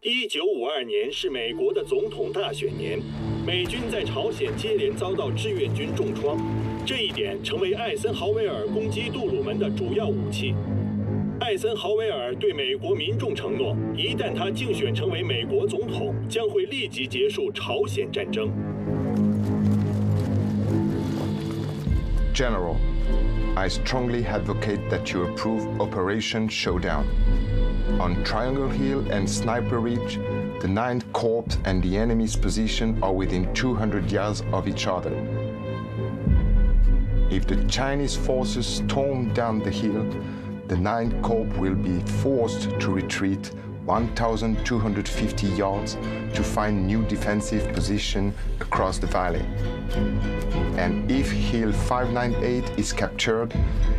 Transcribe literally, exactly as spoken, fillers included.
一九五二年是美国的总统大选年，美军在朝鲜接连遭到志愿军重创，这一点成为艾森豪威尔攻击杜鲁门的主要武器。艾森豪威尔对美国民众承诺，一旦他竞选成为美国总统，将会立即结束朝鲜战争。 General, I strongly advocate that you approve Operation Showdown. On Triangle Hill and Sniper Ridge, the Ninth Corps and the enemy's position are within two hundred yards of each other. If the Chinese forces storm down the hill, the Ninth Corps will be forced to retreat one thousand two hundred fifty yards to find new defensive position across the valley. And if Hill five ninety-eight is captured,